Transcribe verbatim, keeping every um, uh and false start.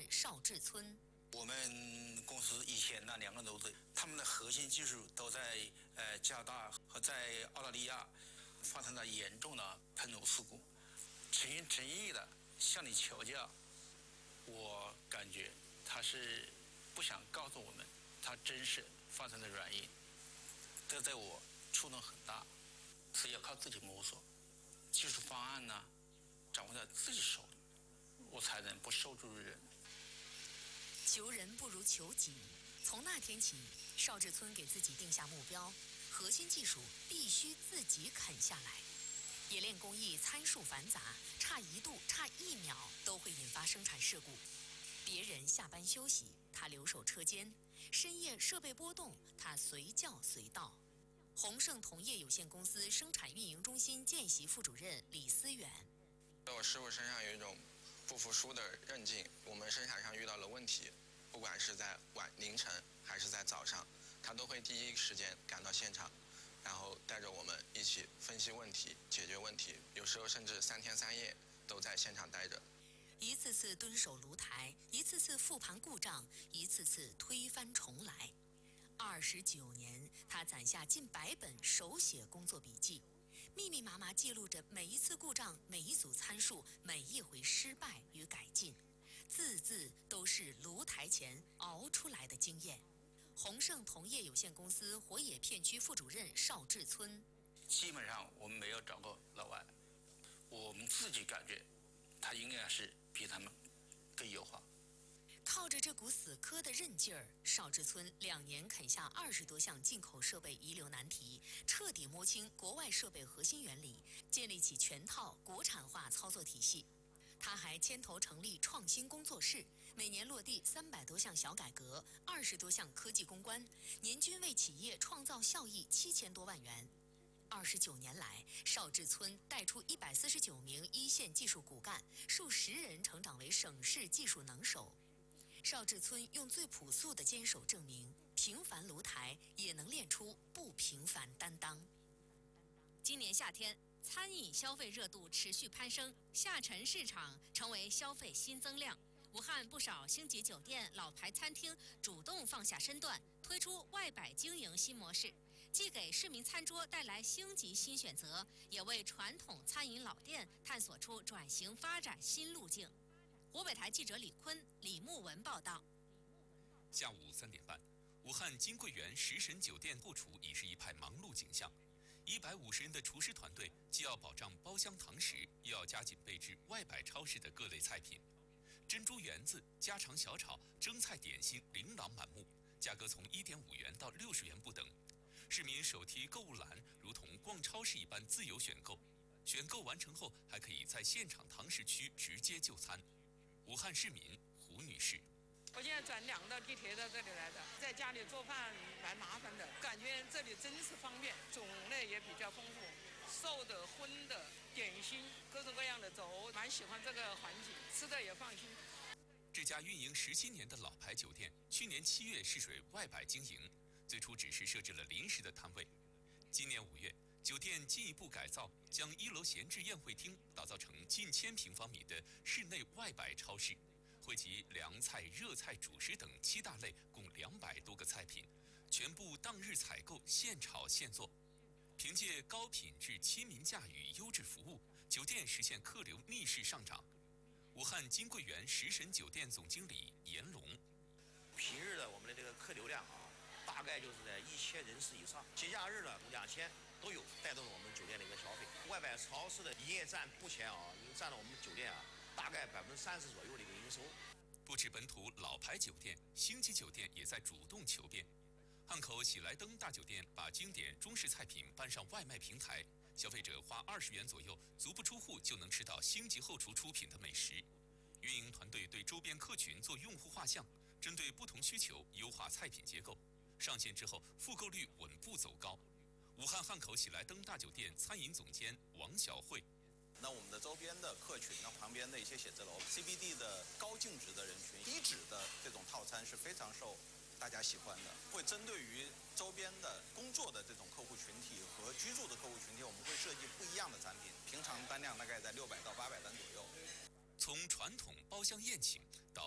任邵志村。 我们公司以前那两个楼子，他们的核心技术都在呃加拿大和在澳大利亚发生了严重的喷炉事故，诚心诚意的向你求教。我感觉他是不想告诉我们他真实发生的原因，这在我触动很大，是要靠自己摸索，技术方案呢掌握在自己手里，我才能不受助于人。 求人不如求己。从那天起，邵志村给自己定下目标，核心技术必须自己啃下来。冶炼工艺参数繁杂，差一度、差一秒都会引发生产事故。别人下班休息，他留守车间；深夜设备波动，他随叫随到。宏盛铜业有限公司生产运营中心见习副主任李思远， 在我师傅身上有一种不服输的韧劲。我们生产上遇到了问题，不管是在晚凌晨还是在早上，他都会第一时间赶到现场，然后带着我们一起分析问题、解决问题，有时候甚至三天三夜都在现场待着。 一次次蹲守炉台，一次次复盘故障，一次次推翻重来。二十九年，他攒下近百本手写工作笔记，密密麻麻记录着每一次故障、每一组参数、每一回失败与改进，字字都是炉台前熬出来的经验。宏盛铜业有限公司火冶片区副主任邵志村， 基本上我们没有找过老外，我们自己感觉他应该是比他们更优化。 靠着这股死磕的韧劲儿，邵志村两年啃下二十多项进口设备遗留难题，彻底摸清国外设备核心原理，建立起全套国产化操作体系。他还牵头成立创新工作室，每年落地三百多项小改革，二十多项科技攻关，年均为企业创造效益七千多万元。二十九年来，邵志村带出一百四十九名一线技术骨干，数十人成长为省市技术能手。邵志村用最朴素的坚守证明，平凡炉台也能练出不平凡担当。 今年夏天，餐饮消费热度持续攀升，下沉市场成为消费新增量。武汉不少星级酒店、老牌餐厅主动放下身段，推出外摆经营新模式，既给市民餐桌带来星级新选择，也为传统餐饮老店探索出转型发展新路径。湖北台记者李坤、李木文报道。 下午三点半，武汉金桂园食神酒店后厨已是一派忙碌景象。一百五十人的厨师团队，既要保障包厢堂食，又要加紧备制外摆超市的各类菜品。珍珠圆子、家常小炒、蒸菜点心琳琅满目，价格从一点五元到六十元不等。市民手提购物篮如同逛超市一般自由选购，选购完成后还可以在现场堂食区直接就餐。武汉市民胡女士： 我现在转两道地铁到这里来的，在家里做饭蛮麻烦的，感觉这里真是方便，种类也比较丰富，瘦的、荤的、点心，各种各样的粥，蛮喜欢这个环境，吃的也放心。 这家运营十七年的老牌酒店，去年七月试水外摆经营，最初只是设置了临时的摊位。今年五月，酒店进一步改造，将一楼闲置宴会厅打造成近千平方米的室内外摆超市。汇集凉菜、热菜、主食等七大类，共两百多个菜品，全部当日采购，现炒现做。凭借高品质、亲民价与优质服务，酒店实现客流逆势上涨。武汉金桂园食神酒店总经理严龙： 平日的我们的这个客流量啊，大概就是在一千人次以上，节假日呢两千都有，带动了我们酒店的一个消费。外摆超市的营业占目前啊，已经占了我们酒店啊。大概百分之三十左右的一个营收。 不止本土老牌酒店，星级酒店也在主动求变。汉口喜来登大酒店把经典中式菜品搬上外卖平台，消费者花二十元左右，足不出户就能吃到星级后厨出品的美食。运营团队对周边客群做用户画像，针对不同需求优化菜品结构。上线之后，复购率稳步走高。武汉汉口喜来登大酒店餐饮总监王小慧： 那我们的周边的客群呢，旁边的一些写字楼 C B D 的高净值的人群，低脂的这种套餐是非常受大家喜欢的。会针对于周边的工作的这种客户群体和居住的客户群体，我们会设计不一样的产品，平常单量大概在六百到八百单左右。 从传统包厢宴请到